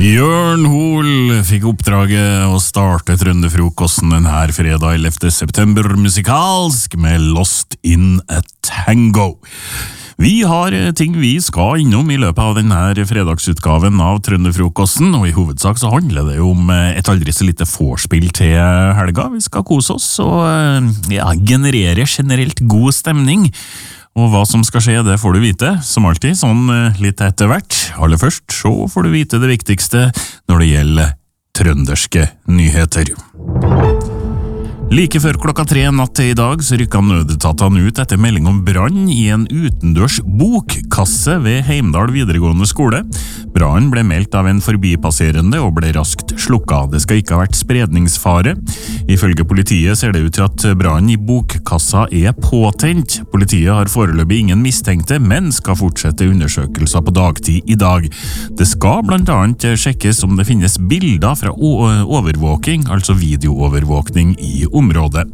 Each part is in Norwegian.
Jørn Hoel fikk oppdraget å starte Trønderfrokosten denne fredag 11. september musikalsk med Lost in a Tango. Vi har ting vi skal innom i løpet av denne fredagsutgaven av Trønderfrokosten, og i hovedsak så handler det jo om et aldri så lite vorspiel til helga. Vi skal kose oss og generere generelt god stemning. Og hva som skal skje, det får du vite, som alltid, sånn litt etter hvert. Aller først, så får du vite det viktigste når det gjelder trønderske nyheter. Like før klokka 3 natt til i dag så rykket nødetatene ut etter melding om brann i en utendørs bokkasse ved Heimdal videregående skole. Brannen ble meldt av en forbipasserende og ble raskt slukket. Det skal ikke ha vært spredningsfare. Ifølge politiet ser det ut til at brannen i bokkassa er påtent. Politiet har foreløpig ingen mistenkte, men skal fortsette undersøkelser på dagtid i dag. Det skal blant annet sjekkes om det finnes bilder fra overvåking, altså videoovervåkning i området.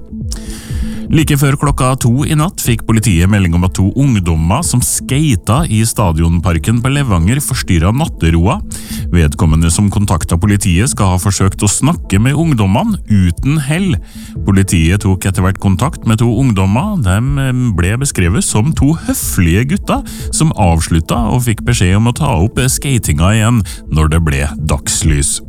Like før klokka 2 i natt fikk politiet melding om at 2 ungdommer som skata i stadionparken på Levanger forstyrret natteroa. Vedkommende som kontaktet politiet skal ha forsøkt å snakke med ungdommene uten hell. Politiet tok etter hvert kontakt med 2 ungdommer. De ble beskrevet som 2 høflige gutter som avsluttet og fikk beskjed om å ta opp skatinga igjen når det ble dagslys.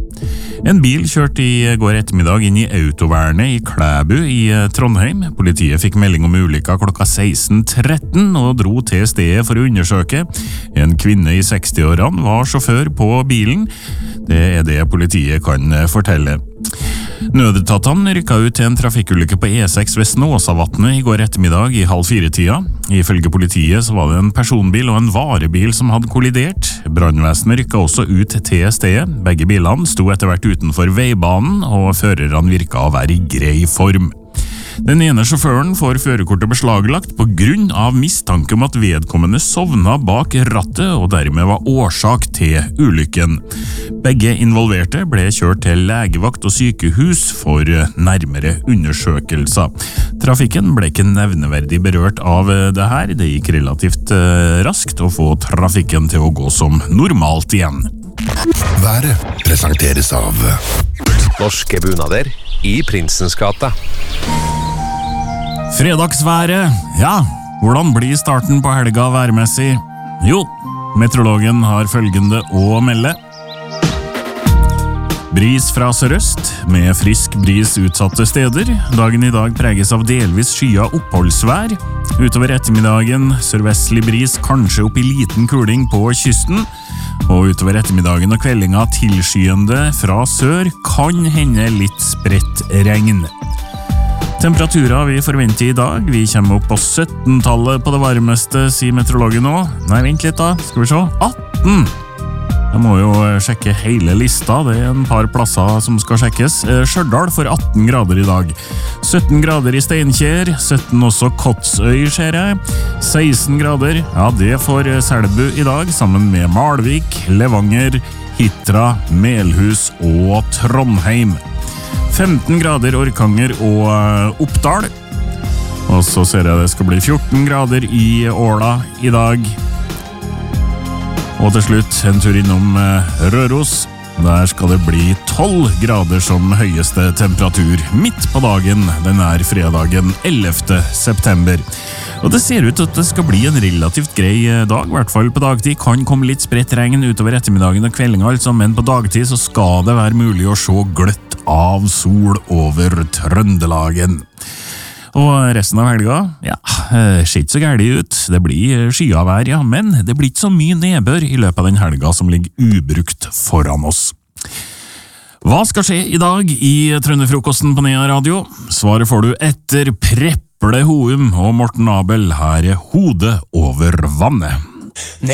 En bil kjørte i går ettermiddag inn i autovernet i Klæbu i Trondheim. Politiet fikk melding om ulykka klokka 16:13 og dro til stedet for å undersøke. En kvinne i 60-årene var sjåfør på bilen. Det er det politiet kan fortelle. Nødetatene rykket ut til en trafikkulykke på E6 ved Snåsavatnet i går ettermiddag i 3:30. Ifølge politiet så var det en personbil og en varebil som hadde kollidert. Brannvesenet rykket også ut til stedet. Begge bilene sto etter hvert utenfor veibanen, og førerne virket å være i grei form. Den ene sjåføren får førerkortet beslaglagt på grunn av mistanke om at vedkommende sovna bak rattet og dermed var årsak til ulykken. Begge involverte ble kjørt til legevakt og sykehus for nærmere undersøkelser. Trafikken ble ikke nevneverdig berørt av det her. Det gikk relativt raskt å få trafikken til å gå som normalt igjen. Været presenteres av Norske bunader i Prinsens gate. Fredagsværet, ja, hvordan blir starten på helga værmessig? Jo, meteorologen har følgende å melde. Bris fra sørøst, med frisk bris utsatte steder. Dagen i dag preges av delvis skya oppholdsvær. Utover ettermiddagen sørvestlig bris, kanskje opp i liten kuling på kysten. Og utover ettermiddagen og kveldinga tilskyende fra sør kan hende litt spredt regn. Temperaturer vi forventer i dag, vi kommer opp på 17-tallet på det varmeste, sier meteorologen nå. Nei, vent litt da, skal vi se, 18! Jeg må jo sjekke hele lista, det er en par plasser som skal sjekkes. Stjørdal får 18 grader i dag. 17 grader i Steinkjer, 17 også Kotsøy, ser jeg. 16 grader, ja det får Selbu i dag, sammen med Malvik, Levanger, Hitra, Melhus og Trondheim. 15 grader Orkanger og Oppdal. Og så ser jeg det skal bli 14 grader i Åla i dag. Og til slutt en tur innom Røros. Der skal det bli 12 grader som høyeste temperatur midt på dagen. Den er fredagen 11. september. Og det ser ut til at det skal bli en relativt grei dag, i hvert fall på dagtid. Kan komme litt spredt regn utover ettermiddagen og kveldinga, altså, men på dagtid så skal det være mulig å se gløtt av sol over Trøndelagen. Og resten av helga, ja, ser ikke så gærlig ut. Det blir skyavær, ja, men det blir ikke så mye nedbør i løpet av den helga som ligger ubrukt foran oss. Hva skal skje i dag i Trønderfrokosten på Nea Radio? Svaret får du etter Preple Houm og Morten Abel. Her er Hodet over vannet.